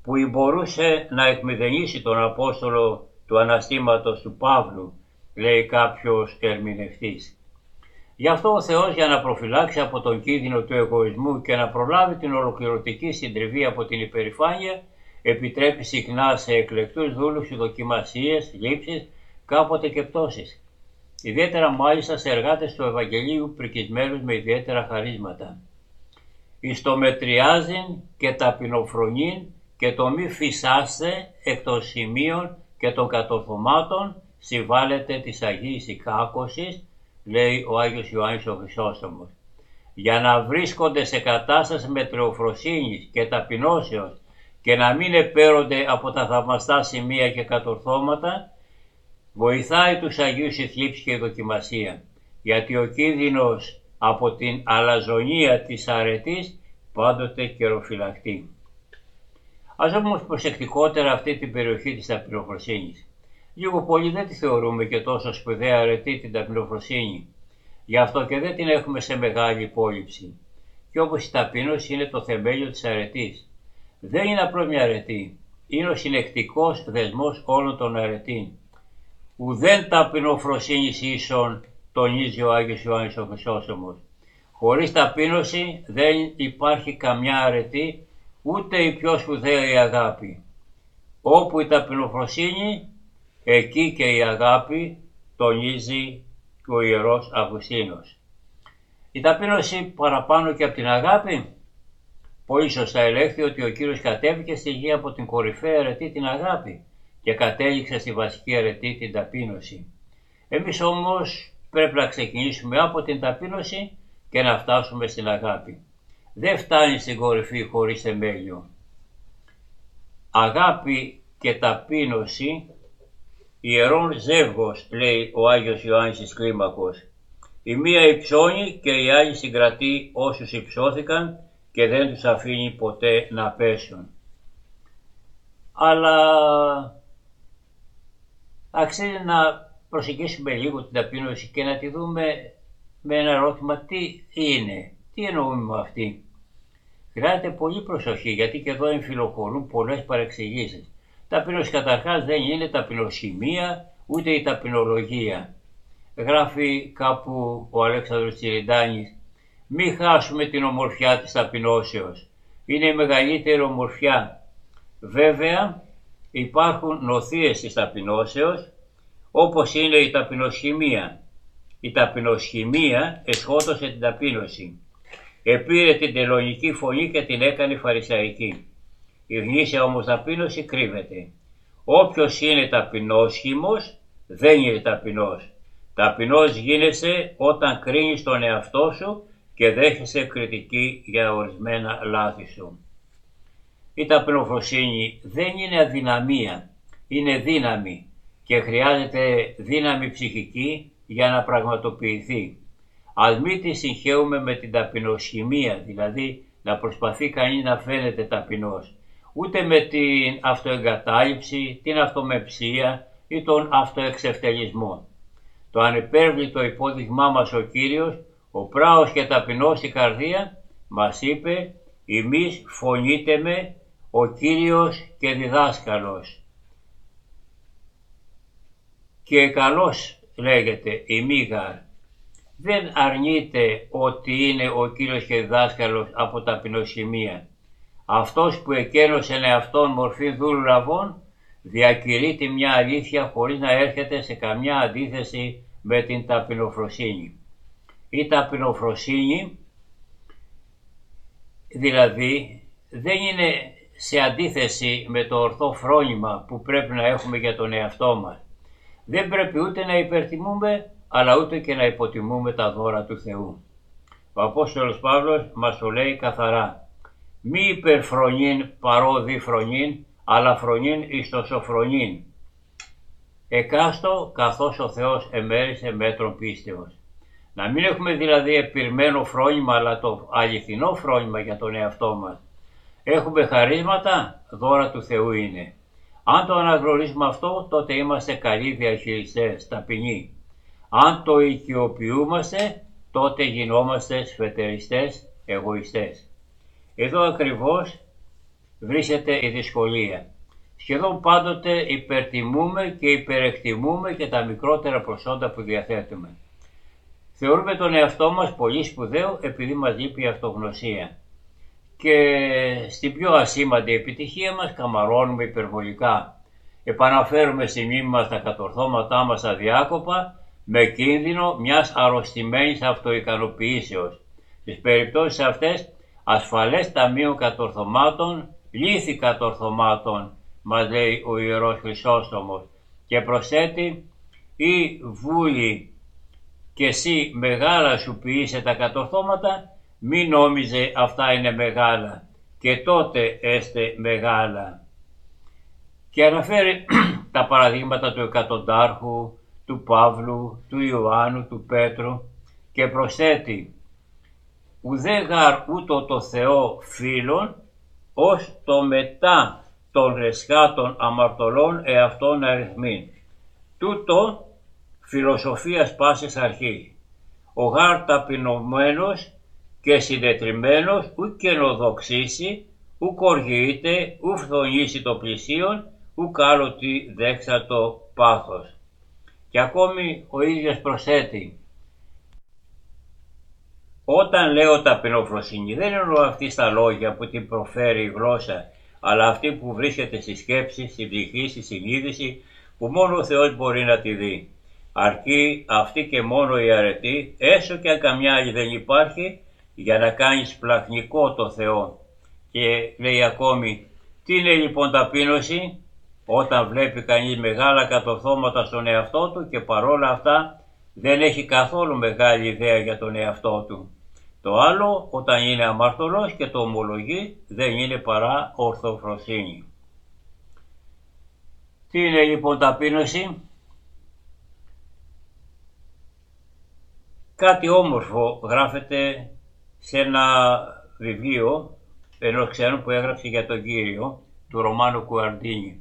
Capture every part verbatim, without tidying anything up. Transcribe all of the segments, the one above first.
που μπορούσε να εκμηδενήσει τον Απόστολο του αναστήματος του Παύλου, λέει κάποιος ερμηνευτής. Γι' αυτό ο Θεός, για να προφυλάξει από τον κίνδυνο του εγωισμού και να προλάβει την ολοκληρωτική συντριβή από την υπερηφάνεια, επιτρέπει συχνά σε εκλεκτούς δούλους δοκιμασίες, λήψεις, κάποτε και πτώσεις. Ιδιαίτερα μάλιστα σε εργάτες του Ευαγγελίου πρικισμένους με ιδιαίτερα χαρίσματα. Εις το μετριάζειν και ταπεινοφρονήν και το μη φυσάστε εκ των σημείων και των κατορθωμάτων συμβάλλεται της Αγίας Ικάκωσης, λέει ο Άγιος Ιωάννης ο Χρυσόστομος, για να βρίσκονται σε κατάσταση μετριοφροσύνης και ταπεινώσεως και να μην επέρονται από τα θαυμαστά σημεία και κατορθώματα, βοηθάει τους Αγίους η θλίψη και η δοκιμασία, γιατί ο κίνδυνος από την αλαζονία της αρετής πάντοτε καιροφυλακτεί. Ας δούμε όμως προσεκτικότερα αυτή την περιοχή της ταπεινοφροσύνης. Λίγο πολύ δεν τη θεωρούμε και τόσο σπουδαία αρετή την ταπεινοφροσύνη, γι' αυτό και δεν την έχουμε σε μεγάλη υπόλοιψη. Και όπως η ταπείνωση είναι το θεμέλιο της αρετής. Δεν είναι απλώς μια αρετή, είναι ο συνεκτικός δεσμός όλων των αρετήν. Ουδέν ταπεινοφροσύνης ίσον, τονίζει ο Άγιος Ιωάννης ο Χρυσόστομος. Χωρίς ταπείνωση δεν υπάρχει καμιά αρετή, ούτε η πιο σπουδαία η αγάπη. Όπου η ταπεινοφροσύνη, εκεί και η αγάπη, τονίζει ο Ιερός Αυγουστίνος. Η ταπείνωση παραπάνω και από την αγάπη, πολύ σωστά ελέγχθη ότι ο Κύριος κατέβηκε στη γη από την κορυφαία αρετή την αγάπη και κατέληξε στη βασική αρετή την ταπείνωση. Εμείς όμως πρέπει να ξεκινήσουμε από την ταπείνωση και να φτάσουμε στην αγάπη. Δεν φτάνει στην κορυφή χωρίς θεμέλιο. Αγάπη και ταπείνωση ιερόν ζεύγος, λέει ο Άγιος Ιωάννης της Κλίμακος. Η μία υψώνει και η άλλη συγκρατεί όσους υψώθηκαν και δεν τους αφήνει ποτέ να πέσουν. Αλλά αξίζει να προσεγγίσουμε λίγο την ταπείνωση και να τη δούμε με ένα ερώτημα: τι είναι, τι εννοούμε με αυτή. Χρειάζεται πολύ προσοχή, γιατί και εδώ εμφυλοχωρούν πολλές παρεξηγήσεις. Ταπείνωση καταρχάς δεν είναι ταπεινοσχημία, ούτε η ταπεινολογία. Γράφει κάπου ο Αλέξανδρος Τσιριντάνης: μη χάσουμε την ομορφιά της ταπεινώσεως. Είναι η μεγαλύτερη ομορφιά. Βέβαια υπάρχουν νοθείες της ταπεινώσεως, όπως είναι η ταπεινοσχημία. Η ταπεινοσχημία εσχότωσε την ταπείνωση. Επήρε την τελωνική φωνή και την έκανε φαρισαϊκή. Η γνήσια όμως ταπείνωση κρύβεται. Όποιος είναι ταπεινόσχημος δεν είναι ταπεινός. Ταπεινός γίνεσαι όταν κρίνεις τον εαυτό σου και δέχεσαι κριτική για ορισμένα λάθη σου. Η ταπεινοφροσύνη δεν είναι αδυναμία, είναι δύναμη και χρειάζεται δύναμη ψυχική για να πραγματοποιηθεί. Ας μην τη συγχαίουμε με την ταπεινοσχημία, δηλαδή να προσπαθεί κανείς να φαίνεται ταπεινός, ούτε με την αυτοεγκατάλειψη, την αυτομεψία ή τον αυτοεξευτελισμό. Το ανυπέρβλητο υπόδειγμά μας ο Κύριος, ο πράος και ταπεινός στην καρδία, μας είπε: «Ημείς φωνείτε με, ο Κύριος και διδάσκαλος». Και καλώς λέγεται ημίγαρ. Δεν αρνείται ότι είναι ο Κύριος και διδάσκαλος από ταπεινοσχημία. Αυτός που εκένωσε εαυτόν μορφή δούλου λαβών διακηρύττει μια αλήθεια χωρίς να έρχεται σε καμιά αντίθεση με την ταπεινοφροσύνη. Η ταπεινοφροσύνη δηλαδή δεν είναι σε αντίθεση με το ορθό φρόνημα που πρέπει να έχουμε για τον εαυτό μας. Δεν πρέπει ούτε να υπερτιμούμε αλλά ούτε και να υποτιμούμε τα δώρα του Θεού. Ο Απόστολος Παύλος μας το λέει καθαρά: μη υπερφρονήν παρόδι φρονήν, αλλά φρονήν εις το σοφρονήν. Εκάστο καθώς ο Θεός εμέρισε μέτρον πίστεως. Να μην έχουμε δηλαδή επιρμένο φρόνημα, αλλά το αληθινό φρόνημα για τον εαυτό μας. Έχουμε χαρίσματα, δώρα του Θεού είναι. Αν το αναγνωρίσουμε αυτό, τότε είμαστε καλοί διαχειριστές, ταπεινοί. Αν το οικειοποιούμαστε, τότε γινόμαστε σφετεριστές, εγωιστές. Εδώ ακριβώς βρίσκεται η δυσκολία. Σχεδόν πάντοτε υπερτιμούμε και υπερεκτιμούμε και τα μικρότερα προσόντα που διαθέτουμε. Θεωρούμε τον εαυτό μας πολύ σπουδαίο επειδή μας λείπει η αυτογνωσία. Και στην πιο ασήμαντη επιτυχία μας καμαρώνουμε υπερβολικά. Επαναφέρουμε στη μνήμη μας τα κατορθώματά μας αδιάκοπα με κίνδυνο μιας αρρωστημένης αυτοικανοποιήσεως. Στις περιπτώσεις αυτές, ασφαλές ταμείο κατορθωμάτων, λύθη κατορθωμάτων, μας λέει ο Ιερός Χρυσόστομος, και προσθέτει, ή βούλη και εσύ μεγάλα σου ποιήσε τα κατορθώματα, μη νόμιζε αυτά είναι μεγάλα και τότε έστε μεγάλα. Και αναφέρει τα παραδείγματα του Εκατοντάρχου, του Παύλου, του Ιωάννου, του Πέτρου και προσθέτει, ουδέ γαρ ούτω το Θεό φίλων, ως το μετά των ρεσχάτων αμαρτωλών εαυτόν αριθμήν. Τούτο φιλοσοφίας πάσης αρχή. Ο γάρ ταπεινωμένος και συντετριμμένος ου καινοδοξήσει, ου κοργείται, ου φθονήσει το πλησίον, ου κάλωτι δέξατο πάθος. Και ακόμη ο ίδιος προσθέτει, όταν λέω ταπεινοφροσύνη δεν εννοώ αυτή στα λόγια που την προφέρει η γλώσσα, αλλά αυτή που βρίσκεται στη σκέψη, στη ψυχή, στη συνείδηση, που μόνο ο Θεός μπορεί να τη δει. Αρκεί αυτή και μόνο η αρετή, έστω και αν καμιά άλλη δεν υπάρχει, για να κάνεις πλαχνικό το Θεό. Και λέει ακόμη, τι είναι λοιπόν ταπείνωση? Όταν βλέπει κανείς μεγάλα κατορθώματα στον εαυτό του και παρόλα αυτά δεν έχει καθόλου μεγάλη ιδέα για τον εαυτό του. Το άλλο, όταν είναι αμαρτωλός και το ομολογεί, δεν είναι παρά ορθοφροσύνη. Τι είναι λοιπόν ταπείνωση? Κάτι όμορφο γράφεται σε ένα βιβλίο ενός ξένου που έγραψε για τον Κύριο, του Ρωμάνου Κουαρντίνη.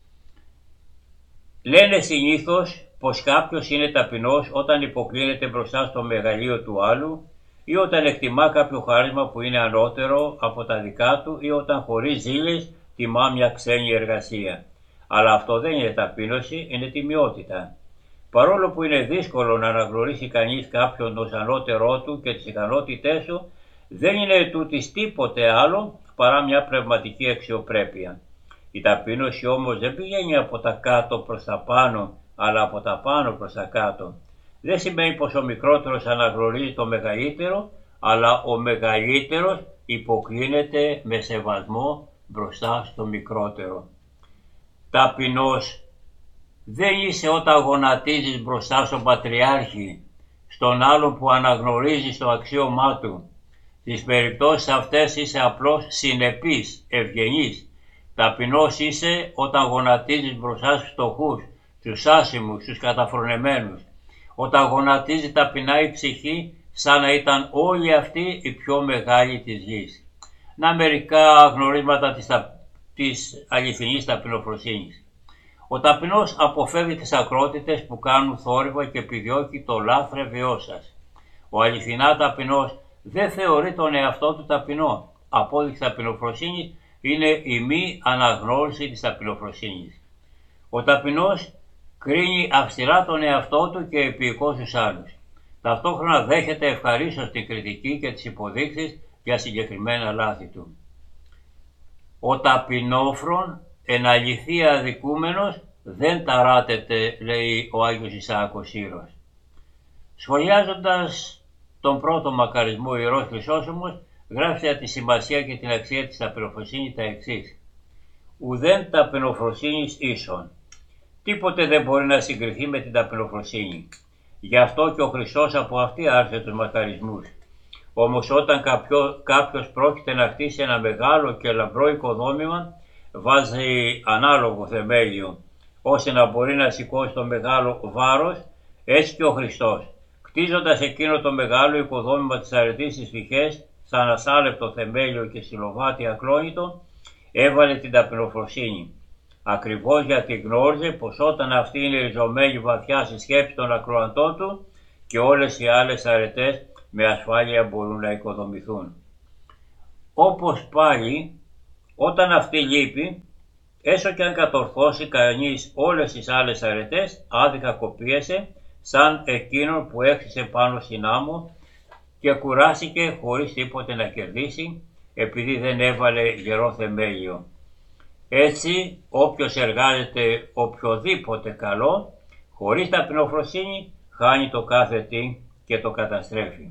Λένε συνήθως πως κάποιος είναι ταπεινός όταν υποκλίνεται μπροστά στο μεγαλείο του άλλου ή όταν εκτιμά κάποιο χάρισμα που είναι ανώτερο από τα δικά του ή όταν χωρίς ζήλες τιμά μια ξένη εργασία. Αλλά αυτό δεν είναι ταπείνωση, είναι τιμιότητα. Παρόλο που είναι δύσκολο να αναγνωρίσει κανείς κάποιον ως ανώτερό του και τις ικανότητές του, δεν είναι τούτης τίποτε άλλο παρά μια πνευματική αξιοπρέπεια. Η ταπείνωση όμως δεν πηγαίνει από τα κάτω προς τα πάνω, αλλά από τα πάνω προς τα κάτω. Δεν σημαίνει πως ο μικρότερος αναγνωρίζει το μεγαλύτερο, αλλά ο μεγαλύτερος υποκλίνεται με σεβασμό μπροστά στο μικρότερο. Ταπεινός δεν είσαι όταν γονατίζεις μπροστά στον Πατριάρχη, στον άλλον που αναγνωρίζεις το αξίωμά του. Στις περιπτώσεις αυτές είσαι απλώς συνεπής, ευγενής. Ταπεινός είσαι όταν γονατίζεις μπροστά στους φτωχούς, στους άσημους, στους καταφρονεμένους. Όταν γονατίζει ταπεινά η ψυχή, σαν να ήταν όλοι αυτοί οι πιο μεγάλοι της γης. Να μερικά γνωρίσματα της, τα... της αληθινής ταπεινοφροσύνης. Ο ταπεινός αποφεύγει τις ακρότητες που κάνουν θόρυβα και επιδιώκει το λάθρευιό σας. Ο αληθινά ταπεινός δεν θεωρεί τον εαυτό του ταπεινό. Απόδειξη ταπεινοφροσύνης είναι η μη αναγνώριση της ταπεινοφροσύνης. Ο ταπεινός κρίνει αυστηρά τον εαυτό του και επίοικος τους άλλους. Ταυτόχρονα δέχεται ευχαρίστως την κριτική και τις υποδείξεις για συγκεκριμένα λάθη του. Ο ταπεινόφρον, εν αληθεία αδικούμενος, δεν ταράτεται, λέει ο Άγιος Ισαάκος Σύρος. Σχολιάζοντας τον πρώτο μακαρισμό, ο Ιερός Χρυσόστομος γράφει για τη σημασία και την αξία της ταπεινοφροσύνης τα εξής. Ουδέν ταπεινοφροσύνης ίσον. Τίποτε δεν μπορεί να συγκριθεί με την ταπεινοφροσύνη. Γι' αυτό και ο Χριστός από αυτή άρχισε τους μακαρισμούς. Όμως όταν κάποιο, κάποιος πρόκειται να χτίσει ένα μεγάλο και λαμπρό οικοδόμημα, βάζει ανάλογο θεμέλιο, ώστε να μπορεί να σηκώσει το μεγάλο βάρος, έτσι και ο Χριστός. Κτίζοντας εκείνο το μεγάλο οικοδόμημα της αρετής στις φυχές, σαν ασάλεπτο θεμέλιο και στυλοβάτι ακλόνητο, έβαλε την ταπεινοφροσύνη. Ακριβώς γιατί γνώριζε πως όταν αυτή είναι ριζωμένη βαθιά στη σκέψη των ακροατών του και όλες οι άλλες αρετές με ασφάλεια μπορούν να οικοδομηθούν. Όπως πάλι Όταν αυτή λείπει, έστω και αν κατορθώσει κανείς όλες τις άλλες αρετές, άδικα κοπίασε, σαν εκείνον που έχτισε πάνω στην άμμο και κουράστηκε χωρίς τίποτε να κερδίσει, επειδή δεν έβαλε γερό θεμέλιο. Έτσι, όποιος εργάζεται οποιοδήποτε καλό, χωρίς ταπεινοφροσύνη, χάνει το κάθε τι και το καταστρέφει.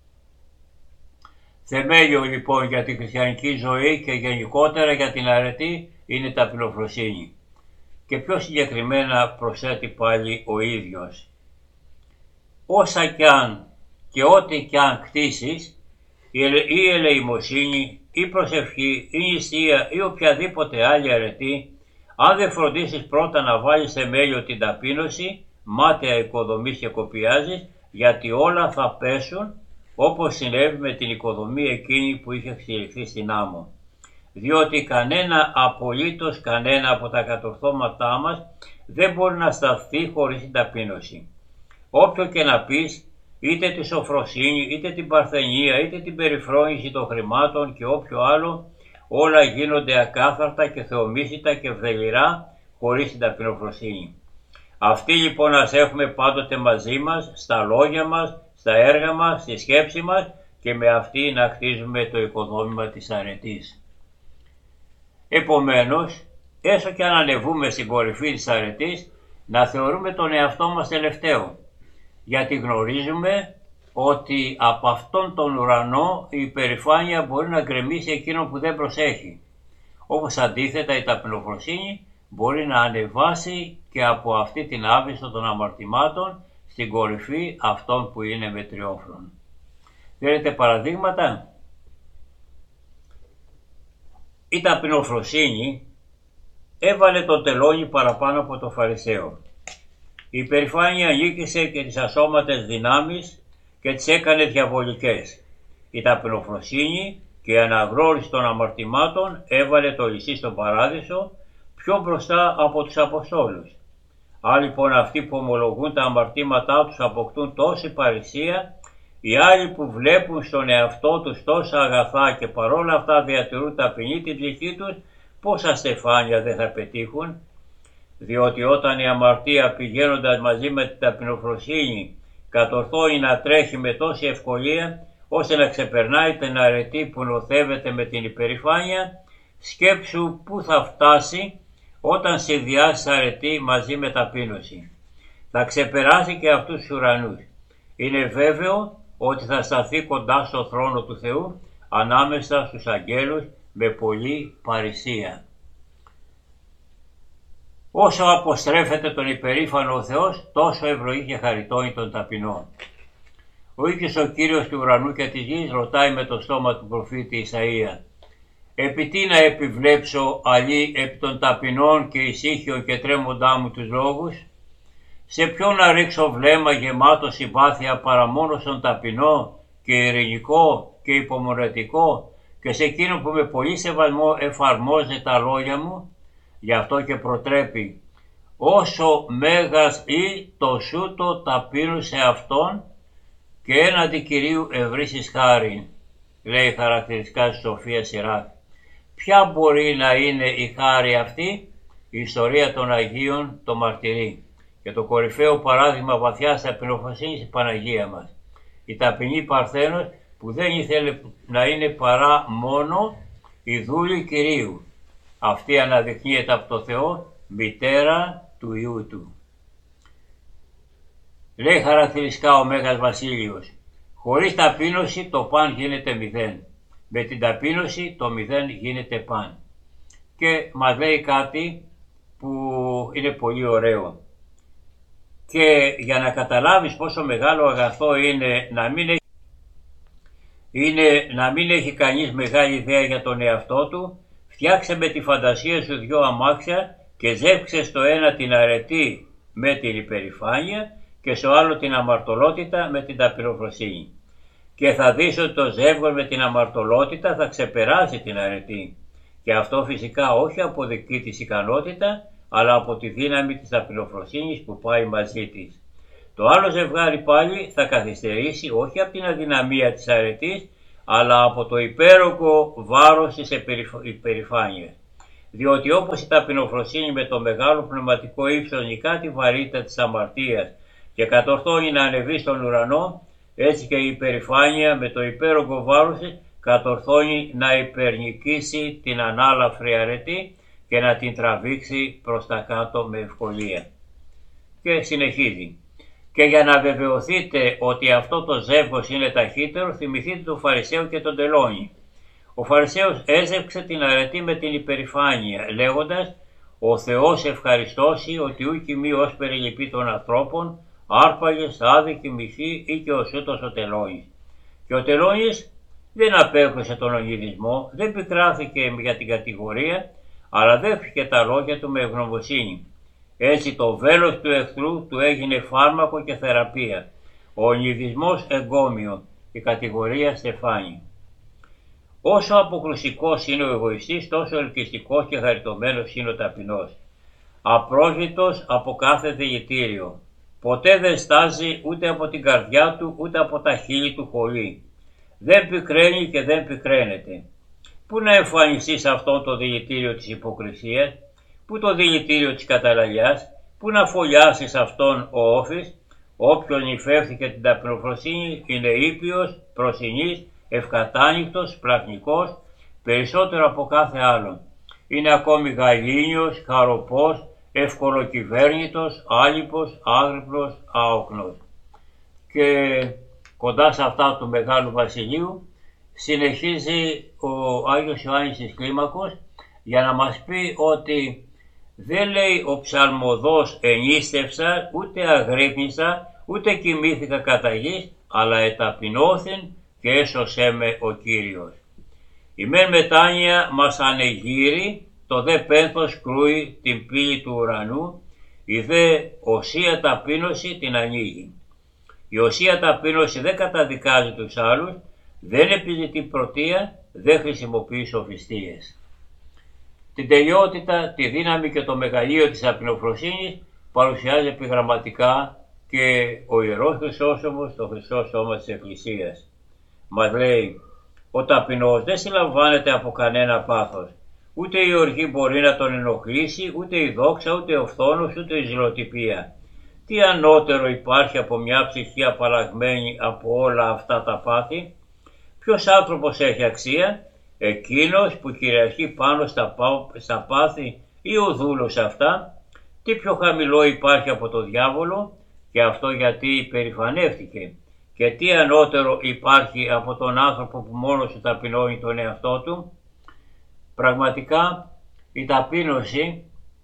Θεμέλιο λοιπόν για τη χριστιανική ζωή και γενικότερα για την αρετή είναι ταπεινοφροσύνη. Και πιο συγκεκριμένα προσθέτει πάλι ο ίδιος. Όσα κι αν και ό,τι κι αν κτίσεις, η ελεημοσύνη, η προσευχή, η νηστεία ή οποιαδήποτε άλλη αρετή, αν δεν φροντίσεις πρώτα να βάλεις θεμέλιο την ταπείνωση, μάταια οικοδομής και κοπιάζεις, γιατί όλα θα πέσουν, όπως συνέβη με την οικοδομή εκείνη που είχε στηριχθεί στην άμμο. Διότι κανένα, απολύτως κανένα από τα κατορθώματά μας δεν μπορεί να σταθεί χωρίς την ταπείνωση. Όποιο και να πεις, είτε τη σοφροσύνη, είτε την παρθενία, είτε την περιφρόνηση των χρημάτων και όποιο άλλο, όλα γίνονται ακάθαρτα και θεομίσιτα και ευδελιρά χωρίς την ταπεινοφροσύνη. Αυτή λοιπόν ας έχουμε πάντοτε μαζί μας, στα λόγια μας, στα έργα μας, στη σκέψη μας και με αυτή να χτίζουμε το οικοδόμημα της αρετής. Επομένως, έστω και αν ανεβούμε στην κορυφή της αρετής, να θεωρούμε τον εαυτό μας τελευταίο, γιατί γνωρίζουμε ότι από αυτόν τον ουρανό η υπερηφάνεια μπορεί να γκρεμίσει εκείνον που δεν προσέχει, όπως αντίθετα η ταπεινοφροσύνη μπορεί να ανεβάσει και από αυτή την άβυσσο των αμαρτημάτων στην κορυφή αυτών που είναι μετριόφρον. Θέλετε παραδείγματα? Η ταπεινοφροσύνη έβαλε το τελώνι παραπάνω από το Φαρισαίο. Η υπερηφάνεια νίκησε και τις ασώματες δυνάμεις και τις έκανε διαβολικές. Η ταπεινοφροσύνη και η αναγνώριση των αμαρτημάτων έβαλε το λυσί στον παράδεισο πιο μπροστά από τους Αποστόλους. Αν λοιπόν αυτοί που ομολογούν τα αμαρτήματά τους αποκτούν τόση παρησία, οι άλλοι που βλέπουν στον εαυτό τους τόσα αγαθά και παρόλα αυτά διατηρούν ταπεινή την ψυχή τους, πόσα στεφάνια δεν θα πετύχουν? Διότι όταν η αμαρτία πηγαίνοντας μαζί με την ταπεινοφροσύνη κατορθώνει να τρέχει με τόση ευκολία ώστε να ξεπερνάει την αρετή που νοθεύεται με την υπερηφάνεια, σκέψου πού θα φτάσει όταν συνδυάσει αρετή μαζί με ταπείνωση. Θα ξεπεράσει και αυτούς τους ουρανούς. Είναι βέβαιο ότι θα σταθεί κοντά στο θρόνο του Θεού ανάμεσα στους αγγέλους με πολλή παρησία. Όσο αποστρέφεται τον υπερήφανο ο Θεός, τόσο ευρωεί και χαριτώνει τον ταπεινό. Ο ίδιος ο Κύριος του ουρανού και της γης ρωτάει με το στόμα του προφήτη Ισαΐα: «Επί τι να επιβλέψω αλλή επί των ταπεινών και ησύχιων και τρέμοντά μου τους λόγους? Σε ποιον να ρίξω βλέμμα γεμάτο συμπάθεια παρά μόνο στον ταπεινό και ειρηνικό και υπομονετικό και σε εκείνο που με πολύ σεβασμό εφαρμόζει τα λόγια μου? Γι' αυτό και προτρέπει: όσο μέγας ή το σούτο ταπείνου σε αυτόν και έναντι Κυρίου ευρύσεις χάριν», λέει χαρακτηριστικά στη Σοφία Σιράκ. Ποια μπορεί να είναι η χάρη αυτή? Η ιστορία των Αγίων το μαρτυρεί και το κορυφαίο παράδειγμα βαθιάς ταπεινοφροσύνης η Παναγία μας. Η ταπεινή Παρθένος που δεν ήθελε να είναι παρά μόνο η δούλη Κυρίου. Αυτή αναδεικνύεται από το Θεό μητέρα του Υιού Του. Λέει χαρακτηριστικά ο Μέγας Βασίλειος: χωρίς ταπείνωση το παν γίνεται μηδέν. Με την ταπείνωση το μηδέν γίνεται παν. Και μας λέει κάτι που είναι πολύ ωραίο. Και για να καταλάβεις πόσο μεγάλο αγαθό είναι να μην έχει, είναι να μην έχει κανείς μεγάλη ιδέα για τον εαυτό του, φτιάξε με τη φαντασία σου δυο αμάξια και ζεύξε στο ένα την αρετή με την υπερηφάνεια και στο άλλο την αμαρτωλότητα με την ταπεινοφροσύνη. Και θα δεις ότι το ζεύγος με την αμαρτωλότητα θα ξεπεράσει την αρετή. Και αυτό φυσικά όχι από δική της ικανότητα, αλλά από τη δύναμη της ταπεινοφροσύνης που πάει μαζί της. Το άλλο ζευγάρι πάλι θα καθυστερήσει όχι από την αδυναμία της αρετής, αλλά από το υπέρογο βάρος της υπερηφάνειας. Διότι όπως η ταπεινοφροσύνη με το μεγάλο πνευματικό ύψος νικά τη βαρύτητα της αμαρτίας και κατορθώνει να ανεβεί στον ουρανό, έτσι και η υπερηφάνεια με το υπέρογο βάρος της κατορθώνει να υπερνικήσει την ανάλαφρη αρετή και να την τραβήξει προς τα κάτω με ευκολία. Και συνεχίζει. Και για να βεβαιωθείτε ότι αυτό το ζεύγος είναι ταχύτερο, θυμηθείτε τον Φαρισαίο και τον τελώνη. Ο Φαρισαίος έζευξε την αρετή με την υπερηφάνεια, λέγοντας «Ο Θεός ευχαριστώσει ότι ούκ ημί ως περιλυπή των ανθρώπων, άρπαγες, άδικη, μισή ή και ως ούτως ο τελώνης». Και ο τελώνης δεν απέκρουσε τον ονειδισμό, δεν πικράθηκε για την κατηγορία, αλλά δέχτηκε τα λόγια του με ευγνωμοσύνη. Έτσι το βέλος του εχθρού του έγινε φάρμακο και θεραπεία, ο ονειδισμός εγκόμιο, η κατηγορία στεφάνι. Όσο αποκρουσικός είναι ο εγωιστής, τόσο ελκυστικός και χαριτωμένος είναι ο ταπεινός. Απρόσβητος από κάθε δηλητήριο. Ποτέ δεν στάζει ούτε από την καρδιά του, ούτε από τα χείλη του χωλή. Δεν πικραίνει και δεν πικραίνεται. Πού να εμφανιστεί σε αυτό το δηλητήριο της υποκρισίας, πού το δηλητήριο της καταλαγιάς, πού να φωλιάσει σε αυτόν ο όφης. Όποιον υφεύθηκε την ταπεινοφροσύνη είναι ήπιος, προσινής, ευκατάνικτος, πλαχνικός, περισσότερο από κάθε άλλον. Είναι ακόμη γαλήνιος, χαροπός, ευκολοκυβέρνητος, άλιπος, άγρυπνος, άοκνος. Και κοντά σε αυτά του Μεγάλου Βασιλείου συνεχίζει ο Άγιος Ιωάννης της Κλίμακος για να μας πει ότι δεν λέει ο ψαλμοδός ενίστευσα, ούτε αγρύπνησα, ούτε κοιμήθηκα κατά γης, αλλά εταπεινώθην και έσωσέ με ο Κύριος. Η μεν μετάνοια μας ανεγείρει, το δε πένθος κρούει την πύλη του ουρανού, η δε οσία ταπείνωση την ανοίγει. Η οσία ταπείνωση δεν καταδικάζει τους άλλους, δεν επιζητεί πρωτεία, δεν χρησιμοποιεί σοφιστίες. Την τελειότητα, τη δύναμη και το μεγαλείο της ταπεινοφροσύνης παρουσιάζει επιγραμματικά και ο Ιερός Χρυσόσωμος, το Χρυσό Σώμα της Εκκλησίας. Μας λέει, ο ταπεινός δεν συλλαμβάνεται από κανένα πάθος. Ούτε η οργή μπορεί να τον ενοχλήσει, ούτε η δόξα, ούτε ο φθόνος, ούτε η ζηλοτυπία. Τι ανώτερο υπάρχει από μια ψυχή απαλλαγμένη από όλα αυτά τα πάθη? Ποιος άνθρωπος έχει αξία? Εκείνος που κυριαρχεί πάνω στα, στα πάθη ή ο δούλος αυτά? Τι πιο χαμηλό υπάρχει από το διάβολο? Και αυτό γιατί υπερηφανεύτηκε. Και τι ανώτερο υπάρχει από τον άνθρωπο που μόνος του ταπεινώνει τον εαυτό του? Πραγματικά η ταπείνωση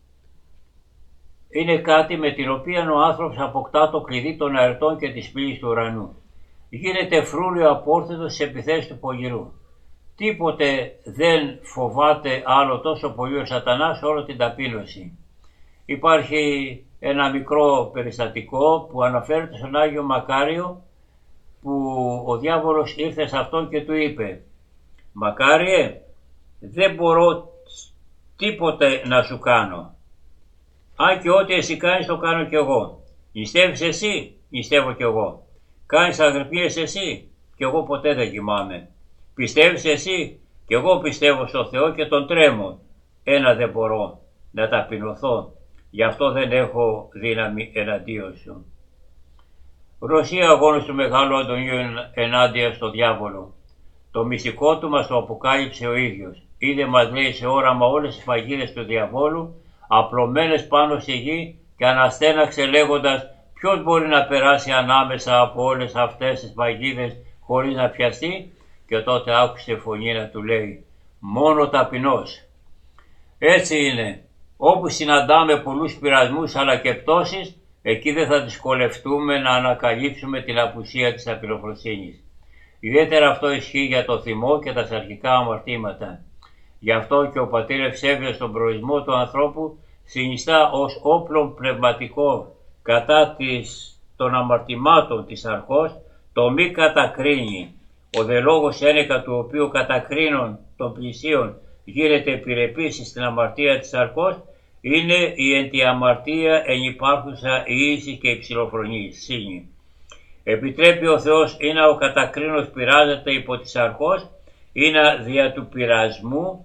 είναι κάτι με την οποία ο άνθρωπος αποκτά το κλειδί των αερτών και της πύλης του ουρανού. Γίνεται φρούριο απόρθετος στις επιθέσεις του πογηρού. Τίποτε δεν φοβάται άλλο τόσο πολύ ο σατανάς όλο την ταπείνωση. Υπάρχει ένα μικρό περιστατικό που αναφέρεται στον Άγιο Μακάριο, που ο διάβολος ήρθε σε αυτόν και του είπε «Μακάριε, δεν μπορώ τίποτε να σου κάνω. Αν και ό,τι εσύ κάνεις το κάνω κι εγώ. Νηστεύεις εσύ, νηστεύω κι εγώ. Κάνεις αγρυπνίες εσύ, κι εγώ ποτέ δεν κοιμάμαι. Πιστεύεις εσύ, κι εγώ πιστεύω στο Θεό και τον τρέμω. Ένα δεν μπορώ, να ταπεινωθώ, γι' αυτό δεν έχω δύναμη εναντίον σου». Ρωσία αγώνος του Μεγάλου Αντωνίου ενάντια στο διάβολο. Το μυστικό του μας το αποκάλυψε ο ίδιος. Είδε, μας λέει, σε όραμα όλες τις παγίδες του διαβόλου, απλωμένες πάνω στη γη, και αναστέναξε λέγοντας ποιος μπορεί να περάσει ανάμεσα από όλες αυτές τις παγίδες χωρίς να πιαστεί? Και τότε άκουσε φωνή να του λέει μόνο ταπεινός. Έτσι είναι. Όπου συναντάμε πολλούς πειρασμούς αλλά και πτώσεις, εκεί δεν θα δυσκολευτούμε να ανακαλύψουμε την απουσία της ταπεινοφροσύνης. Ιδιαίτερα αυτό ισχύει για το θυμό και τα σαρκικά αμαρτήματα. Γι' αυτό και ο πατήρ Ευσέβιος στον προορισμό του ανθρώπου συνιστά ως όπλο πνευματικό κατά της, των αμαρτημάτων της αρχός το μη κατακρίνει. Ο δε λόγος ένεκα του οποίου κατακρίνων των πλησίων γίνεται επιρρεπής στην αμαρτία της αρχός είναι η εν τη αμαρτία ενυπάρχουσα η ίση και υψηλοφρονή. Σύνη. Επιτρέπει ο Θεός ή να ο κατακρίνος πειράζεται υπό της αρχός ή να δια του πειρασμού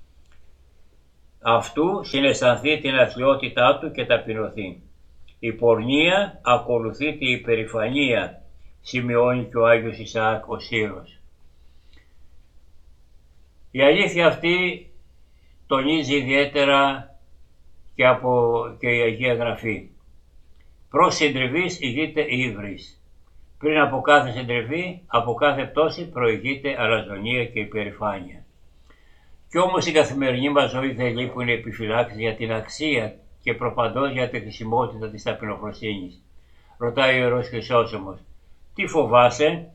αυτού συναισθανθεί την αθλιότητά του και ταπεινωθεί. Η πορνεία ακολουθεί την υπερηφανία, σημειώνει και ο Άγιος Ισαάκ ο Σύρος. Η αλήθεια αυτή τονίζει ιδιαίτερα και, από, και η Αγία Γραφή. Προς συντριβής ηγείται ύβρις. Πριν από κάθε συντριβή, από κάθε πτώση προηγείται αλαζονία και υπερηφάνεια. Κι όμως η καθημερινή μας ζωή δεν λείπουν επιφυλάξεις για την αξία και προπαντός για τη χρησιμότητα της ταπεινοφροσύνης. Ρωτάει ο Ιερός Χρυσόσωμος, τι φοβάσαι,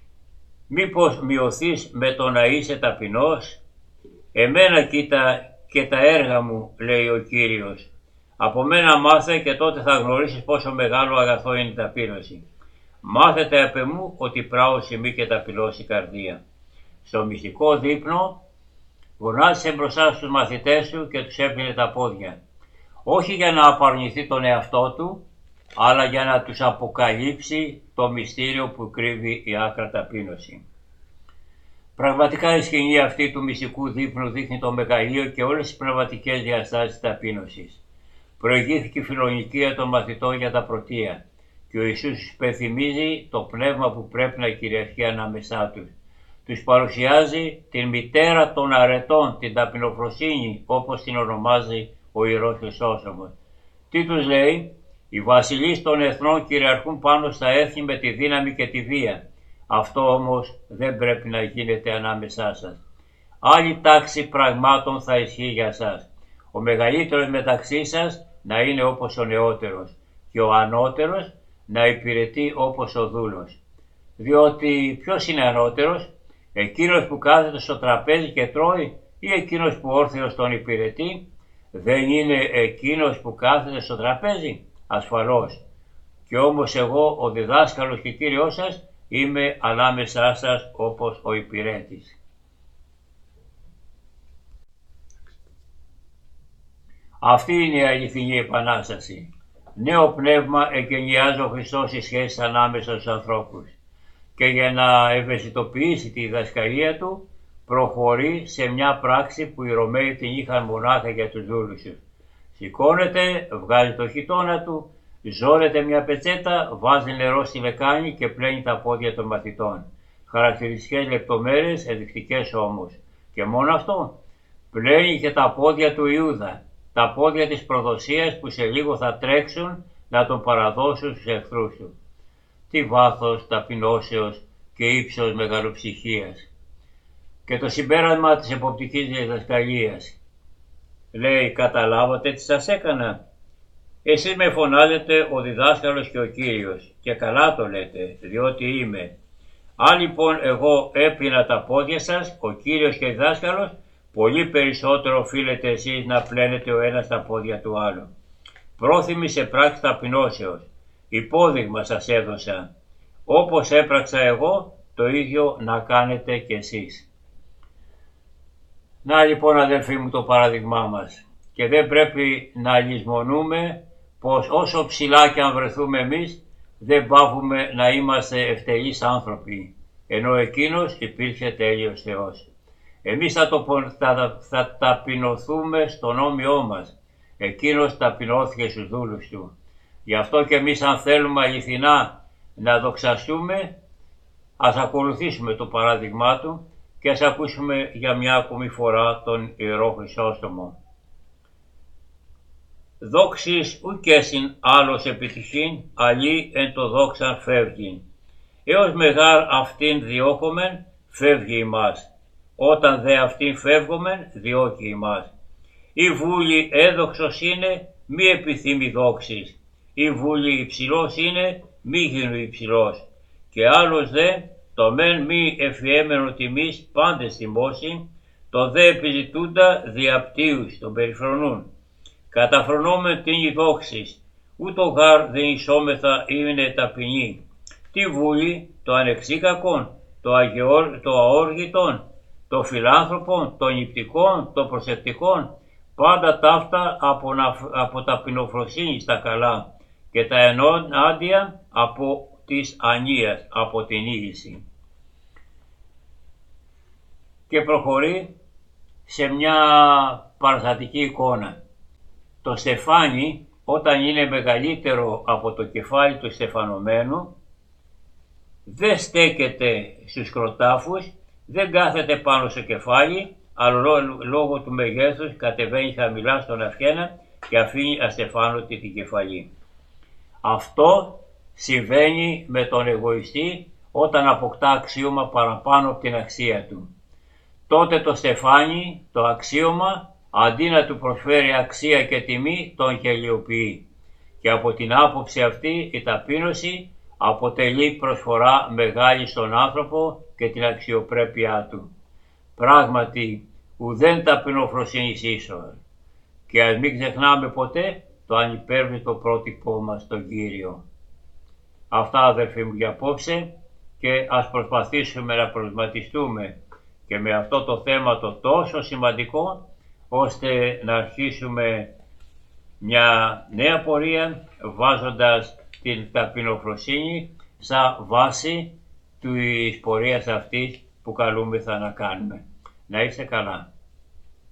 μήπως μειωθείς με το να είσαι ταπεινός? Εμένα κοίτα και τα έργα μου, λέει ο Κύριος. Από μένα μάθε και τότε θα γνωρίσεις πόσο μεγάλο αγαθό είναι η ταπείνωση. Μάθετε απ' εμού ότι πράω σημεί και ταπεινώσει η καρδία. Στο μυστικό δείπνο γονάτισε μπροστά στους μαθητές του και τους έπλυνε τα πόδια. Όχι για να απαρνηθεί τον εαυτό του, αλλά για να τους αποκαλύψει το μυστήριο που κρύβει η άκρα ταπείνωση. Πραγματικά η σκηνή αυτή του μυστικού δείπνου δείχνει το μεγαλείο και όλες τις πνευματικές διαστάσεις της ταπείνωσης. Προηγήθηκε η φιλονικία των μαθητών για τα πρωτεία και ο Ιησούς τους υπενθυμίζει το πνεύμα που πρέπει να κυριαρχεί ανάμεσά τους. Τους παρουσιάζει την μητέρα των αρετών, την ταπεινοφροσύνη, όπως την ονομάζει ο Ιερός Χρυσόσωμος. Τι τους λέει? Οι βασιλείς των εθνών κυριαρχούν πάνω στα έθνη με τη δύναμη και τη βία. Αυτό όμως δεν πρέπει να γίνεται ανάμεσά σας. Άλλη τάξη πραγμάτων θα ισχύει για σας. Ο μεγαλύτερος μεταξύ σας να είναι όπως ο νεότερος και ο ανώτερος να υπηρετεί όπως ο δούλος. Διότι ποιος είναι ανώτερος? Εκείνος που κάθεται στο τραπέζι και τρώει ή εκείνος που όρθιος τον υπηρετεί? Δεν είναι εκείνος που κάθεται στο τραπέζι? Ασφαλώς. Και όμως εγώ ο διδάσκαλος και Κύριος σας είμαι ανάμεσά σας όπως ο υπηρέτης. Αυτή είναι η αληθινή επανάσταση. Νέο πνεύμα εγκαινιάζει ο Χριστός στις σχέσεις ανάμεσα στους ανθρώπους και για να ευαισθητοποιήσει τη διδασκαλία του προχωρεί σε μια πράξη που οι Ρωμαίοι την είχαν μονάχα για τους δούλους τους. Σηκώνεται, βγάζει το χιτώνα του, ζώνεται μια πετσέτα, βάζει νερό στη λεκάνη και πλένει τα πόδια των μαθητών. Χαρακτηριστικές λεπτομέρειες, ενδεικτικές όμως. Και μόνο αυτό, πλένει και τα πόδια του Ιούδα, τα πόδια της προδοσίας που σε λίγο θα τρέξουν να τον παραδώσουν στους εχθρούς του. Τι βάθος ταπεινώσεως και ύψος μεγαλοψυχίας. Και το συμπέρασμα της εποπτικής διδασκαλίας. Λέει, καταλάβατε τι σας έκανα? Εσείς με φωνάζετε ο διδάσκαλος και ο Κύριος και καλά το λέτε, διότι είμαι. Αν λοιπόν εγώ έπλυνα τα πόδια σας, ο Κύριος και ο διδάσκαλος, πολύ περισσότερο οφείλετε εσείς να πλένετε ο ένας τα πόδια του άλλου. Πρόθυμοι σε πράξη ταπεινώσεως, υπόδειγμα σας έδωσα. Όπως έπραξα εγώ, το ίδιο να κάνετε κι εσείς. Να λοιπόν αδελφοί μου το παράδειγμά μας. Και δεν πρέπει να λησμονούμε πως όσο ψηλά και αν βρεθούμε εμείς, δεν πάβουμε να είμαστε ευτελείς άνθρωποι, ενώ εκείνος υπήρξε τέλειος Θεός. Εμείς θα, το, θα, θα ταπεινωθούμε στον όμοιό μας, εκείνος ταπεινώθηκε στους δούλους του. Γι' αυτό και εμείς αν θέλουμε αληθινά να δοξαστούμε, ας ακολουθήσουμε το παράδειγμά του και ας ακούσουμε για μια ακόμη φορά τον Ιερό Χρυσόστομο. Δόξης ουκέσιν άλλος επιτυχήν, αλλή εν το δόξαν φεύγει. Έως μεγάρ αυτήν διώκομεν, φεύγει ημάς. Όταν δε αυτήν φεύγομεν, διώκει ημάς. Η βούλη έδοξος είναι, μη επιθυμεί δόξης. Η βούλη υψηλός είναι, μη γίνου υψηλός. Και άλλος δε, το μεν μη εφιέμενο τιμής πάντες τιμώσει, το δε επιζητούντα διαπτύους τον περιφρονούν. Καταφρονόμεν την ιδόξης, ούτω γάρ δεν ισόμεθα είναι ταπεινή. Τι βούλη, το ανεξίκακον, το, αγιόρ, το αόργητον, το φιλάνθρωπον, το νηπτικόν, το προσεκτικόν, πάντα ταύτα από, από ταπεινοφροσύνη στα καλά και τα ενάντια από της ανίας από την είδηση. Και προχωρεί σε μια παραστατική εικόνα. Το στεφάνι όταν είναι μεγαλύτερο από το κεφάλι του στεφανωμένου δεν στέκεται στους κροτάφους, δεν κάθεται πάνω στο κεφάλι, αλλά λόγω του μεγέθους κατεβαίνει χαμηλά στον αυχένα και αφήνει αστεφάνωτη την κεφαλή. Αυτό συμβαίνει με τον εγωιστή όταν αποκτά αξίωμα παραπάνω από την αξία του. Τότε το στεφάνι, το αξίωμα, αντί να του προσφέρει αξία και τιμή, τον γελιοποιεί. Και από την άποψη αυτή η ταπείνωση αποτελεί προσφορά μεγάλη στον άνθρωπο και την αξιοπρέπειά του. Πράγματι, ουδέν ταπεινοφροσύνης ίσον. Και ας μην ξεχνάμε ποτέ το ανυπέρβλητο πρότυπό μας τον Κύριο. Αυτά, αδερφοί μου, για απόψε, και ας προσπαθήσουμε να προβληματιστούμε και με αυτό το θέμα το τόσο σημαντικό, ώστε να αρχίσουμε μια νέα πορεία βάζοντας την ταπεινοφροσύνη σαν βάση της πορείας αυτής που καλούμεθα να κάνουμε. Να είστε καλά.